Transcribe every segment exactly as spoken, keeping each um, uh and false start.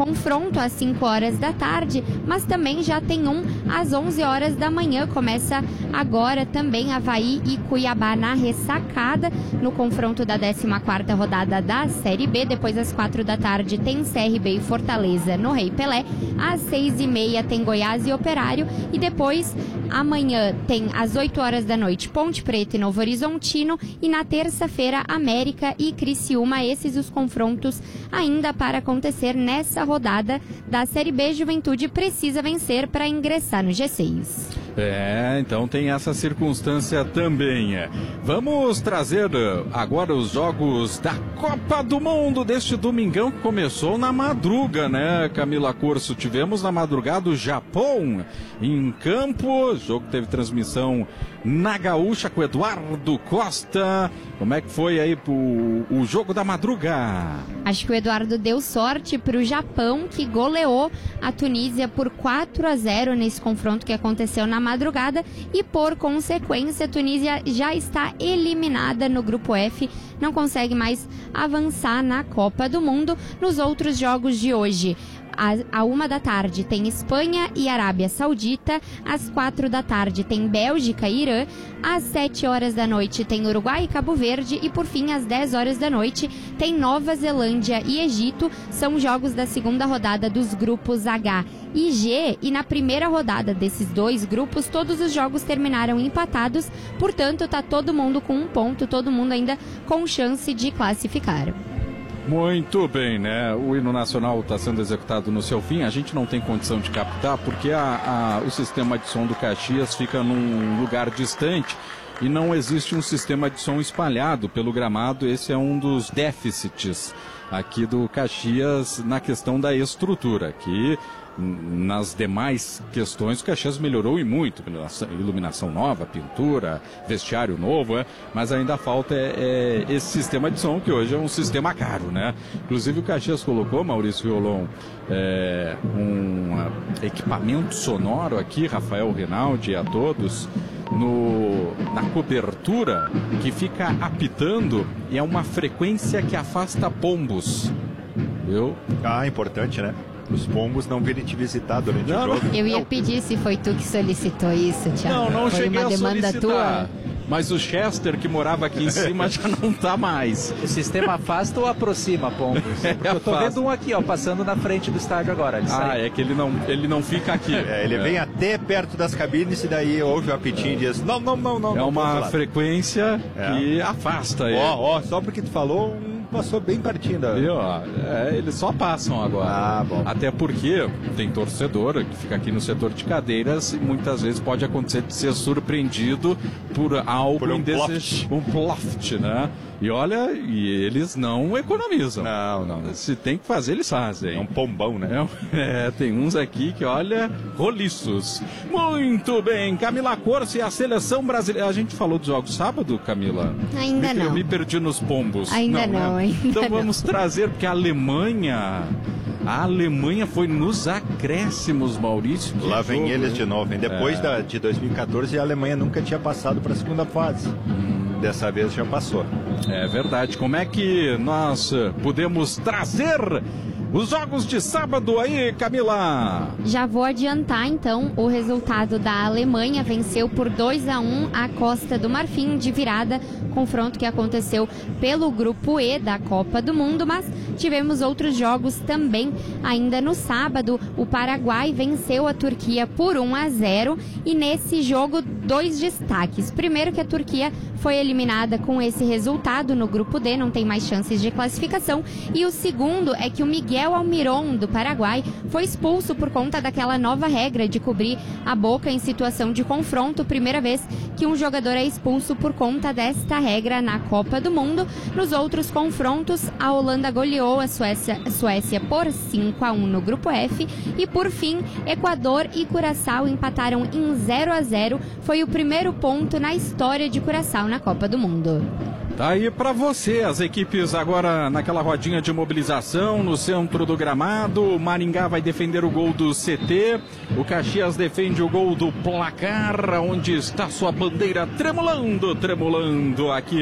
confronto às cinco horas da tarde, mas também já tem um às onze horas da manhã. Começa agora também Avaí e Cuiabá na ressacada, no confronto da décima quarta rodada da Série B. Depois às quatro da tarde tem C R B e Fortaleza no Rei Pelé. Às seis e meia tem Goiás e Operário. E depois, amanhã, tem às oito horas da noite Ponte Preta e Novo Horizontino. E na terça-feira, América e Criciúma. Esses os confrontos ainda para acontecer nessa rodada da Série B. Juventude precisa vencer para ingressar no G seis. É, então tem essa circunstância também. Vamos trazer agora os jogos da Copa do Mundo deste domingão que começou na madruga, né, Camila Corso? Tivemos na madrugada o Japão em campo, o jogo teve transmissão na Gaúcha com Eduardo Costa. Como é que foi aí pro, o jogo da madruga? Acho que o Eduardo deu sorte para o Japão, que goleou a Tunísia por quatro a zero nesse confronto que aconteceu na madrugada, e por consequência a Tunísia já está eliminada no grupo F, não consegue mais avançar na Copa do Mundo. Nos outros jogos de hoje, à uma da tarde tem Espanha e Arábia Saudita, às quatro da tarde tem Bélgica e Irã, às sete horas da noite tem Uruguai e Cabo Verde, e por fim às dez horas da noite tem Nova Zelândia e Egito. São jogos da segunda rodada dos grupos H e G, e na primeira rodada desses dois grupos todos os jogos terminaram empatados, portanto tá todo mundo com um ponto, todo mundo ainda com chance de classificar. Muito bem, né? O hino nacional está sendo executado no seu fim. A gente não tem condição de captar porque a, a, o sistema de som do Caxias fica num lugar distante e não existe um sistema de som espalhado pelo gramado. Esse é um dos déficits aqui do Caxias na questão da estrutura, que nas demais questões o Caxias melhorou e muito, iluminação nova, pintura, vestiário novo, é? Mas ainda falta é, é, esse sistema de som, que hoje é um sistema caro, né? Inclusive o Caxias colocou, Maurício Violon, é, um uh, equipamento sonoro aqui, Rafael Rinaldi e a todos, no, na cobertura, que fica apitando, e é uma frequência que afasta pombos, viu? Ah, importante, né? Os pombos não virem te visitar durante não, o jogo. Eu ia pedir se foi tu que solicitou isso, Thiago. Não, não foi cheguei uma a demanda solicitar. Tua? Mas o Chester, que morava aqui em cima, já não tá mais. O sistema afasta ou aproxima pombos? É, eu tô afasta. vendo um aqui, ó, passando na frente do estádio agora. Ele ah, sai. é que ele não, ele não fica aqui. É, ele é. vem até perto das cabines e daí ouve o apitinho e diz, não, não, não, não. É não, uma frequência é. que afasta ele. Ó, ó, só porque tu falou, um passou bem pertinho da... Viu? É, eles só passam agora. Ah, bom. Até porque tem torcedor que fica aqui no setor de cadeiras e muitas vezes pode acontecer de ser surpreendido por algo por um indesejado. Um ploft, né? E olha, e eles não economizam. Não, não. Se tem que fazer, eles fazem. É um pombão, né? É, é, tem uns aqui que, olha, roliços. Muito bem, Camila Corso e a seleção brasileira. A gente falou dos jogos sábado, Camila? Ainda me, não. Eu me perdi nos pombos. Ainda não, não, né? ainda Então não. vamos trazer, porque a Alemanha... A Alemanha foi nos acréscimos, Maurício. Lá vem jogo, eles hein? de novo, hein? Depois é. da, de dois mil e quatorze, a Alemanha nunca tinha passado para a segunda fase. Hum. Dessa vez já passou. É verdade. Como é que nós podemos trazer os jogos de sábado aí, Camila? Já vou adiantar, então, o resultado da Alemanha. Venceu por dois a um a Costa do Marfim de virada, confronto que aconteceu pelo Grupo E da Copa do Mundo, mas tivemos outros jogos também. Ainda no sábado, o Paraguai venceu a Turquia por um a zero, e nesse jogo, dois destaques. Primeiro, que a Turquia foi eliminada com esse resultado no Grupo D, não tem mais chances de classificação, e o segundo é que o Miguel Almiron, do Paraguai, foi expulso por conta daquela nova regra de cobrir a boca em situação de confronto, primeira vez que um jogador é expulso por conta desta regra na Copa do Mundo. Nos outros confrontos, a Holanda goleou a Suécia, a Suécia por cinco a um no Grupo F, e por fim, Equador e Curaçao empataram em zero a zero, foi o primeiro ponto na história de Curaçao na Copa do Mundo. Tá aí pra você, as equipes agora naquela rodinha de mobilização no centro do gramado. O Maringá vai defender o gol do C T, o Caxias defende o gol do placar, onde está sua bandeira tremulando, tremulando aqui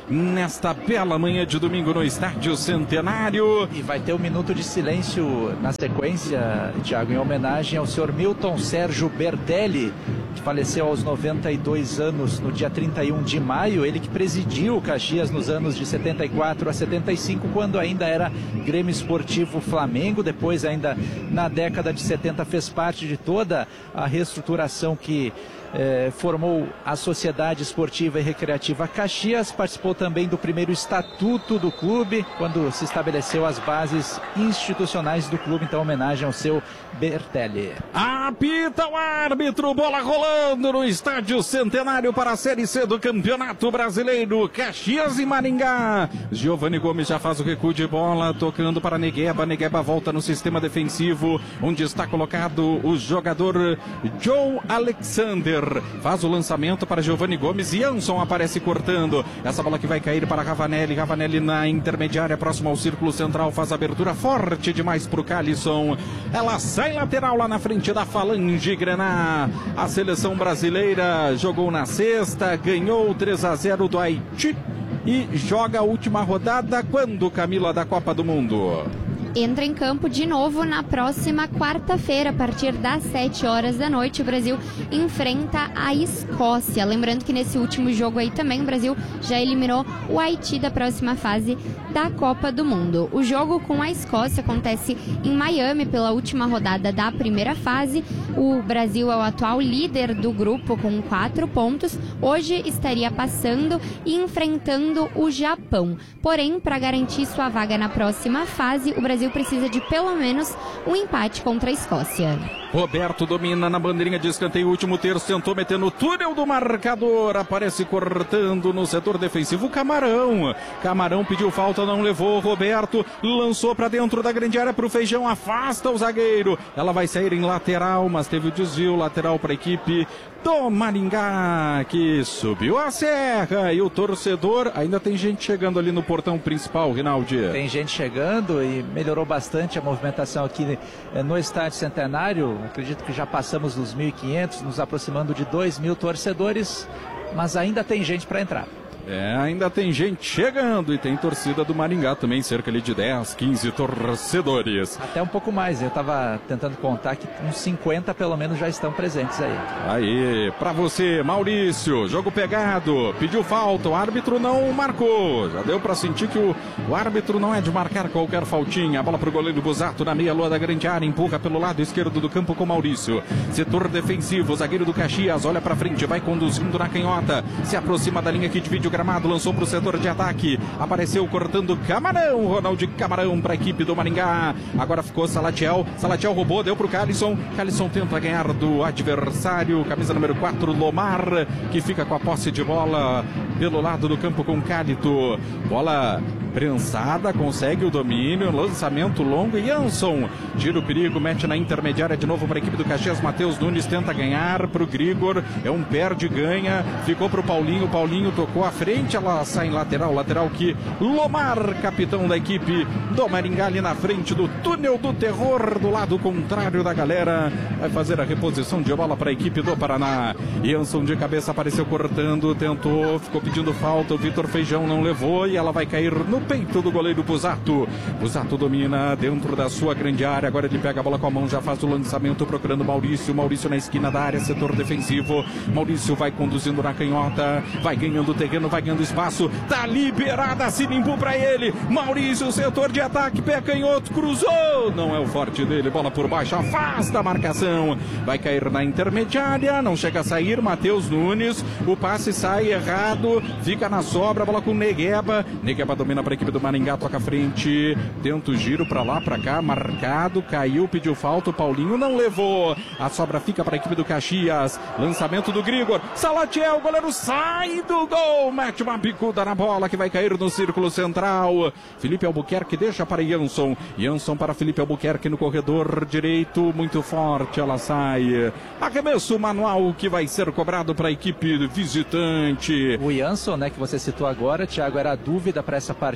nesta bela manhã de domingo no Estádio Centenário. E vai ter um minuto de silêncio na sequência, Thiago, em homenagem ao senhor Milton Sérgio Bertelli, que faleceu aos noventa e dois anos no dia trinta e um de maio. Ele que presidiu o Caxias nos anos de setenta e quatro a setenta e cinco, quando ainda era Grêmio Esportivo Flamengo. Depois, ainda na década de setenta, fez parte de toda a reestruturação que Eh, formou a Sociedade Esportiva e Recreativa Caxias. Participou também do primeiro estatuto do clube, quando se estabeleceu as bases institucionais do clube. Então, homenagem ao seu Bertelli. Apita o árbitro, bola rolando no Estádio Centenário para a Série C do Campeonato Brasileiro, Caxias e Maringá. Giovani Gomes já faz o recuo de bola, tocando para Negueba. Negueba volta no sistema defensivo, onde está colocado o jogador Joe Alexander. Faz o lançamento para Giovani Gomes e Jansson aparece cortando. Essa bola que vai cair para Ravanelli. Ravanelli na intermediária, próximo ao círculo central, faz a abertura forte demais para o Calisson. Ela sai lateral lá na frente da Falange Grená. A seleção brasileira jogou na sexta, ganhou três a zero do Haiti e joga a última rodada quando, Camila, da Copa do Mundo? Entra em campo de novo na próxima quarta-feira, a partir das sete horas da noite. O Brasil enfrenta a Escócia. Lembrando que nesse último jogo aí também o Brasil já eliminou o Haiti da próxima fase da Copa do Mundo. O jogo com a Escócia acontece em Miami pela última rodada da primeira fase. O Brasil é o atual líder do grupo com quatro pontos. Hoje estaria passando e enfrentando o Japão. Porém, para garantir sua vaga na próxima fase, o Brasil precisa de pelo menos um empate contra a Escócia. Roberto domina na bandeirinha de escanteio, último terço, tentou meter no túnel do marcador, aparece cortando no setor defensivo Camarão. Camarão pediu falta, não levou. Roberto lançou para dentro da grande área para o Feijão, afasta o zagueiro. Ela vai sair em lateral, mas teve o desvio lateral para a equipe do Maringá, que subiu a serra. E o torcedor, ainda tem gente chegando ali no portão principal, Rinaldi. Tem gente chegando e melhorou bastante a movimentação aqui no Estádio Centenário. Acredito que já passamos dos mil e quinhentos, nos aproximando de dois mil torcedores, mas ainda tem gente para entrar. É, ainda tem gente chegando e tem torcida do Maringá também, cerca ali de dez, quinze torcedores. Até um pouco mais, eu estava tentando contar que uns cinquenta pelo menos já estão presentes aí. Aí, pra você, Maurício, jogo pegado, pediu falta, o árbitro não marcou. Já deu pra sentir que o, o árbitro não é de marcar qualquer faltinha. A bola pro goleiro Busato na meia-lua da grande área, empurra pelo lado esquerdo do campo com Maurício. Setor defensivo, zagueiro do Caxias, olha pra frente, vai conduzindo na canhota, se aproxima da linha que divide o gramado, lançou para o setor de ataque, apareceu cortando Camarão, Ronaldo Camarão para a equipe do Maringá. Agora ficou Salatiel, Salatiel roubou, deu para o Calisson, Calisson tenta ganhar do adversário, camisa número quatro, Lomar, que fica com a posse de bola pelo lado do campo com Cálito. Bola prensada, consegue o domínio, lançamento longo, e Jansson tira o perigo, mete na intermediária de novo para a equipe do Caxias. Matheus Nunes tenta ganhar para o Grigor, é um perde, ganha, ficou para o Paulinho, Paulinho tocou à frente, ela sai em lateral, lateral que Lomar, capitão da equipe do Maringá, ali na frente do túnel do terror, do lado contrário da galera, vai fazer a reposição de bola para a equipe do Paraná. Jansson de cabeça apareceu cortando, tentou, ficou pedindo falta, o Vitor Feijão não levou e ela vai cair no peito do goleiro Busato. Busato domina dentro da sua grande área, agora ele pega a bola com a mão, já faz o lançamento procurando Maurício, Maurício na esquina da área, setor defensivo, Maurício vai conduzindo na canhota, vai ganhando terreno, vai ganhando espaço, tá liberada, Sinimbu pra ele, Maurício, setor de ataque, pé canhoto, cruzou, não é o forte dele, bola por baixo, afasta a marcação, vai cair na intermediária, não chega a sair, Matheus Nunes, o passe sai errado, fica na sobra, bola com Negueba, Negueba domina para a equipe do Maringá, toca à frente, tenta o giro para lá, para cá, marcado, caiu, pediu falta, o Paulinho não levou, a sobra fica para a equipe do Caxias, lançamento do Grigor, Salatiel, goleiro sai do gol, mete uma bicuda na bola que vai cair no círculo central, Felipe Albuquerque deixa para Jansson, Jansson para Felipe Albuquerque no corredor direito, muito forte, ela sai, arremesso manual que vai ser cobrado para a equipe visitante. O Jansson, né, que você citou agora, Thiago, era a dúvida para essa partida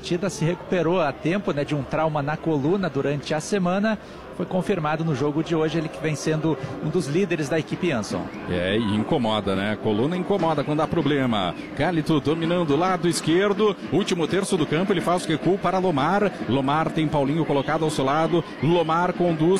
partida, se recuperou a tempo, né, de um trauma na coluna durante a semana. Foi confirmado no jogo de hoje, ele que vem sendo um dos líderes da equipe Anson. É, e incomoda, né? A coluna incomoda quando há problema. Cálito dominando o lado esquerdo, último terço do campo, ele faz o recuo para Lomar. Lomar tem Paulinho colocado ao seu lado, Lomar conduz